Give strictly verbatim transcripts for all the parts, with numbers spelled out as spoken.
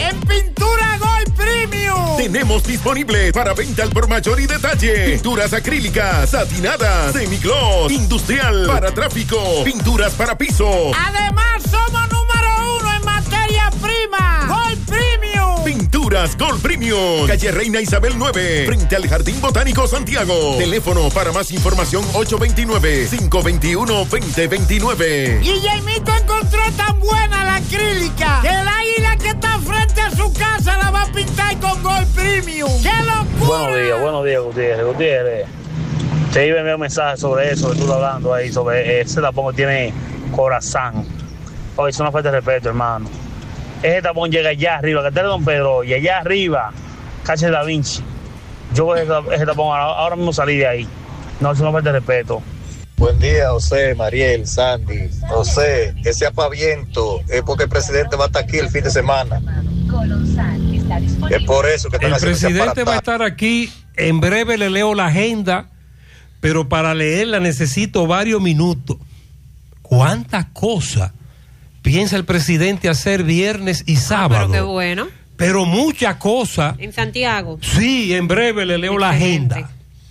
En Pintura Gold Premium. Tenemos disponible para venta al por mayor y detalle. Pinturas acrílicas, satinadas, semigloss, industrial, para tráfico, pinturas para piso. Además, somos número uno en materia prima. Gold Premium. Pinturas Gold Premium. Calle Reina Isabel nueve, frente al Jardín Botánico Santiago. Teléfono para más información ocho dos nueve, cinco dos uno, dos cero dos nueve. Y Jaimito encontró tan buena la acrílica que el águila que está frente a su casa la va a pintar con Gold Premium. ¡Qué locura! Buenos días, buenos días, Gutiérrez. Gutiérrez, te iba a enviar un mensaje sobre eso que tú estás hablando ahí, sobre ese tapón que tiene Corazán. Oye, es una falta de respeto, hermano. Ese tapón llega allá arriba, que está de Don Pedro, y allá arriba, calle Da Vinci. Yo voy a ese, ese tapón, ahora, ahora mismo salí de ahí. No, es una falta de respeto. Buen día, José, Mariel, Sandy. José, ese apaviento es porque el presidente va a estar aquí el fin de semana. Es por eso que están el haciendo presidente va a estar aquí. En breve le leo la agenda, pero para leerla necesito varios minutos. ¿Cuántas cosas piensa el presidente hacer viernes y sábado? Ah, pero qué bueno. Pero muchas cosas. En Santiago. Sí, en breve le leo Excelente. la agenda.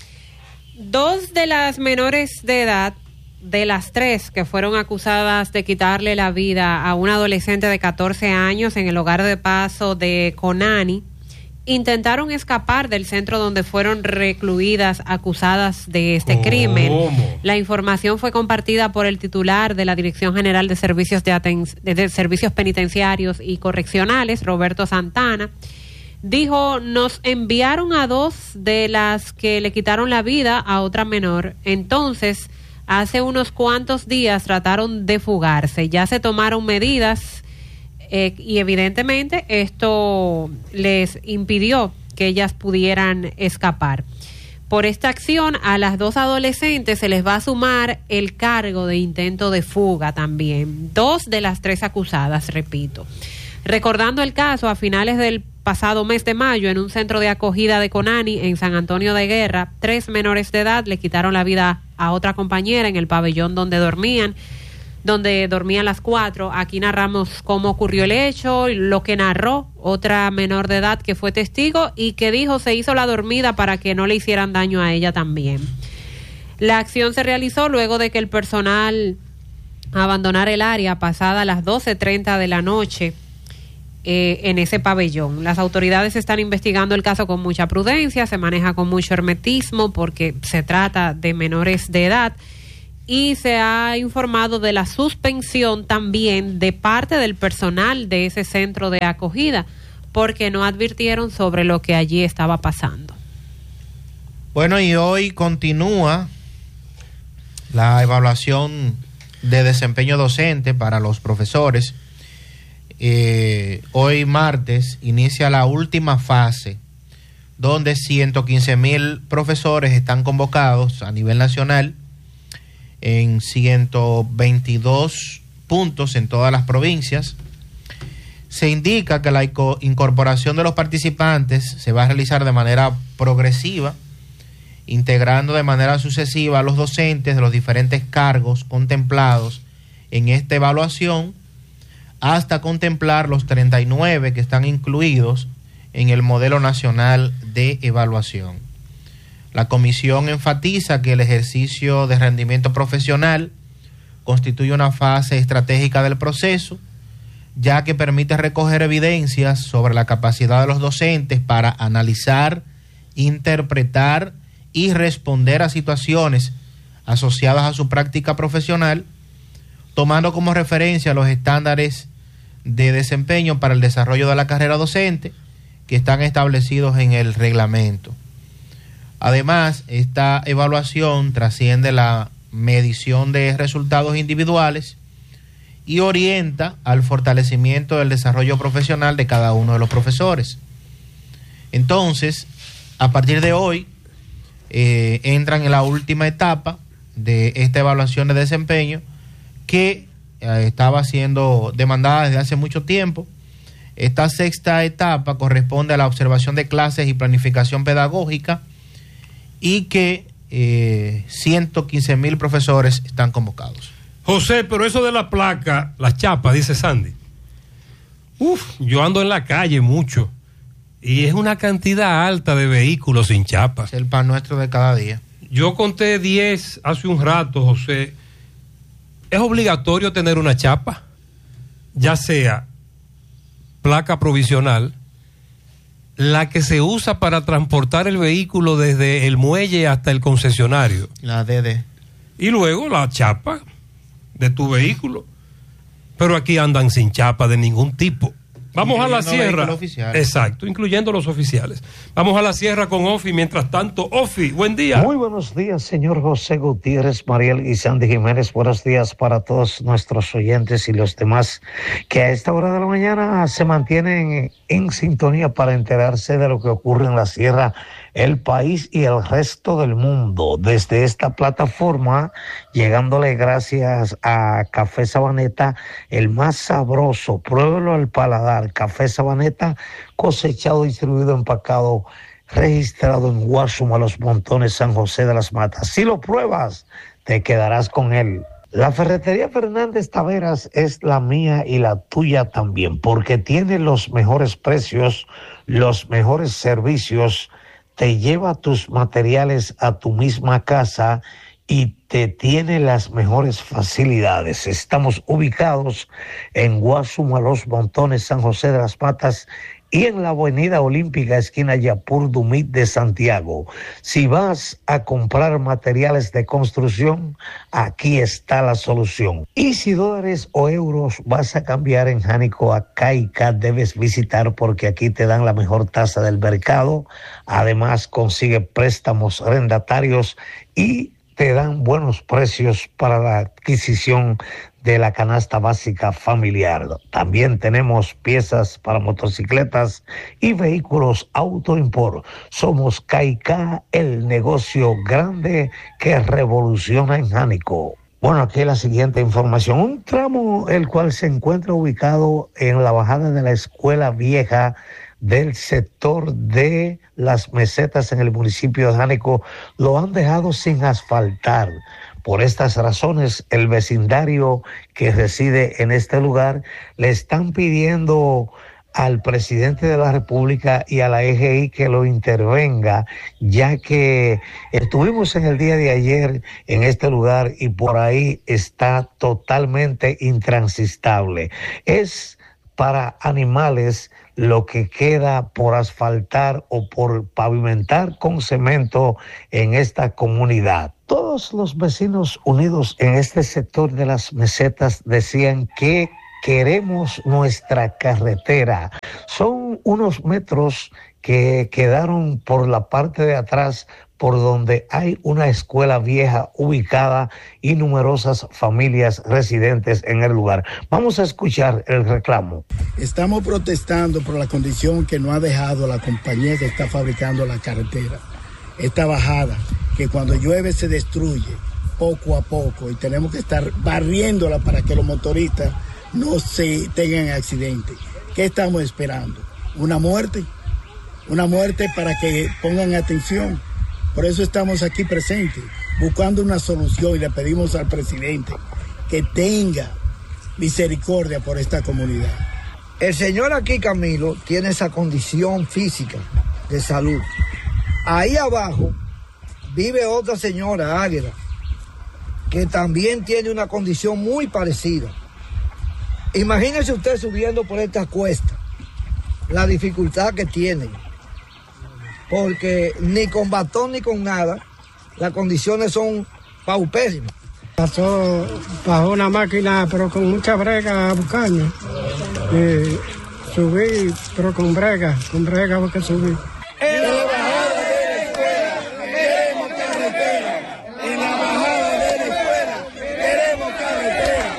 Dos de las menores de edad, de las tres que fueron acusadas de quitarle la vida a una adolescente de catorce años en el hogar de paso de Conani, intentaron escapar del centro donde fueron recluidas acusadas de este ¿Cómo? crimen. La información fue compartida por el titular de la Dirección General de Servicios de, Aten- de Servicios Penitenciarios y Correccionales, Roberto Santana. Dijo, nos enviaron a dos de las que le quitaron la vida a otra menor. Entonces, hace unos cuantos días trataron de fugarse. Ya se tomaron medidas eh, y evidentemente esto les impidió que ellas pudieran escapar. Por esta acción, a las dos adolescentes se les va a sumar el cargo de intento de fuga también. Dos de las tres acusadas, repito. Recordando el caso, a finales del pasado mes de mayo, en un centro de acogida de Conani, en San Antonio de Guerra, tres menores de edad le quitaron la vida a otra compañera en el pabellón donde dormían, donde dormían las cuatro. Aquí narramos cómo ocurrió el hecho, lo que narró otra menor de edad que fue testigo y que dijo se hizo la dormida para que no le hicieran daño a ella también. La acción se realizó luego de que el personal abandonara el área pasada las doce treinta de la noche. Eh, en ese pabellón. Las autoridades están investigando el caso con mucha prudencia, se maneja con mucho hermetismo porque se trata de menores de edad y se ha informado de la suspensión también de parte del personal de ese centro de acogida porque no advirtieron sobre lo que allí estaba pasando. Bueno, y hoy continúa la evaluación de desempeño docente para los profesores. Eh, hoy martes inicia la última fase donde ciento quince mil profesores están convocados a nivel nacional en ciento veintidós puntos en todas las provincias. Se indica que la incorporación de los participantes se va a realizar de manera progresiva, integrando de manera sucesiva a los docentes de los diferentes cargos contemplados en esta evaluación, hasta contemplar los treinta y nueve que están incluidos en el modelo nacional de evaluación. La comisión enfatiza que el ejercicio de rendimiento profesional constituye una fase estratégica del proceso, ya que permite recoger evidencias sobre la capacidad de los docentes para analizar, interpretar y responder a situaciones asociadas a su práctica profesional, tomando como referencia los estándares de desempeño para el desarrollo de la carrera docente que están establecidos en el reglamento. Además, esta evaluación trasciende la medición de resultados individuales y orienta al fortalecimiento del desarrollo profesional de cada uno de los profesores. Entonces, a partir de hoy, eh, entran en la última etapa de esta evaluación de desempeño que eh, estaba siendo demandada desde hace mucho tiempo. Esta sexta etapa corresponde a la observación de clases y planificación pedagógica y que eh, ciento quince mil profesores están convocados. José, pero eso de la placa, las chapas, dice Sandy. Uf, yo ando en la calle mucho y es una cantidad alta de vehículos sin chapa. Es el pan nuestro de cada día. Yo conté diez hace un rato, José. Es obligatorio tener una chapa, ya sea placa provisional, la que se usa para transportar el vehículo desde el muelle hasta el concesionario. La D D. Y luego la chapa de tu vehículo. Pero aquí andan sin chapa de ningún tipo. Vamos a la sierra. Exacto, incluyendo los oficiales. Vamos a la sierra con Ofi. Mientras tanto, Ofi, buen día. Muy buenos días, señor José Gutiérrez, Mariel y Sandy Jiménez. Buenos días para todos nuestros oyentes y los demás que a esta hora de la mañana se mantienen en sintonía para enterarse de lo que ocurre en la sierra, el país y el resto del mundo. Desde esta plataforma, llegándole gracias a Café Sabaneta, el más sabroso, pruébelo al paladar. Café Sabaneta, cosechado, distribuido, empacado, registrado en Guasuma, Los Montones, San José de las Matas. Si lo pruebas, te quedarás con él. La Ferretería Fernández Taveras es la mía y la tuya también, porque tiene los mejores precios, los mejores servicios, te lleva tus materiales a tu misma casa y te tiene las mejores facilidades. Estamos ubicados en Guasuma, Los Montones, San José de las Matas y en la Avenida Olímpica, esquina Yapur Dumit de Santiago. Si vas a comprar materiales de construcción, aquí está la solución. Y si dólares o euros vas a cambiar en Jánico a Caica, debes visitar porque aquí te dan la mejor tasa del mercado. Además, consigue préstamos arrendatarios y te dan buenos precios para la adquisición de la canasta básica familiar. También tenemos piezas para motocicletas y vehículos Auto Import. Somos Caica, el negocio grande que revoluciona en Jánico. Bueno, aquí la siguiente información. Un tramo el cual se encuentra ubicado en la bajada de la Escuela Vieja del sector de Las Mesetas en el municipio de Jánico lo han dejado sin asfaltar. Por estas razones, el vecindario que reside en este lugar le están pidiendo al presidente de la República y a la E G I que lo intervenga, ya que estuvimos en el día de ayer en este lugar y por ahí está totalmente intransitable. Es para animales lo que queda por asfaltar o por pavimentar con cemento en esta comunidad. Todos los vecinos unidos en este sector de Las Mesetas decían que queremos nuestra carretera. Son unos metros que quedaron por la parte de atrás, por donde hay una escuela vieja ubicada y numerosas familias residentes en el lugar. Vamos a escuchar el reclamo. Estamos protestando por la condición que no ha dejado la compañía que está fabricando la carretera. Esta bajada, que cuando llueve se destruye poco a poco y tenemos que estar barriéndola para que los motoristas no se tengan accidentes. ¿Qué estamos esperando? ¿Una muerte? Una muerte para que pongan atención. Por eso estamos aquí presentes, buscando una solución y le pedimos al presidente que tenga misericordia por esta comunidad. El señor aquí, Camilo, tiene esa condición física de salud. Ahí abajo vive otra señora, Águeda, que también tiene una condición muy parecida. Imagínese usted subiendo por esta cuesta, la dificultad que tienen. Porque ni con bastón ni con nada, las condiciones son paupérrimas. Pasó bajo una máquina, pero con mucha brega a buscarme. Eh, subí, pero con brega, con brega porque subí. En la bajada de la escuela queremos carretera. En la bajada de la escuela queremos carretera.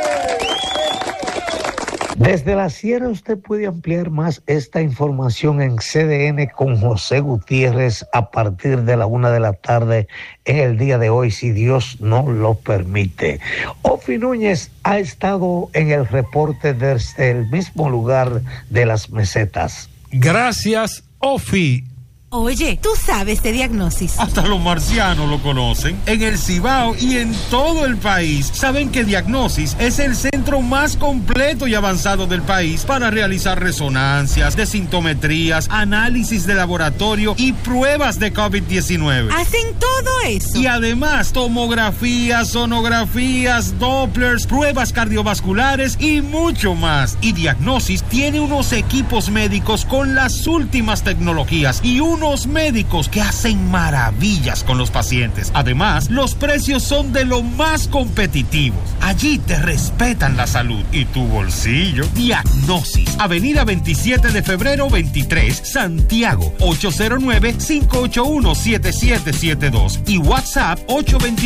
Desde la sierra usted puede ampliar más esta información en C D N con José Gutiérrez a partir de la una de la tarde en el día de hoy, si Dios no lo permite. Ofi Núñez ha estado en el reporte desde el mismo lugar de Las Mesetas. Gracias, Ofi. Oye, tú sabes de Diagnosis. Hasta los marcianos lo conocen. En el Cibao y en todo el país saben que Diagnosis es el centro más completo y avanzado del país para realizar resonancias, densitometrías, análisis de laboratorio y pruebas de COVID diecinueve. ¿Hacen todo eso? Y además tomografías, sonografías, Dopplers, pruebas cardiovasculares y mucho más. Y Diagnosis tiene unos equipos médicos con las últimas tecnologías y un unos médicos que hacen maravillas con los pacientes. Además, los precios son de lo más competitivos. Allí te respetan la salud y tu bolsillo. Diagnosis, Avenida veintisiete de febrero veintitrés, Santiago, ocho cero nueve, cinco ocho uno, siete siete siete dos y WhatsApp ocho dos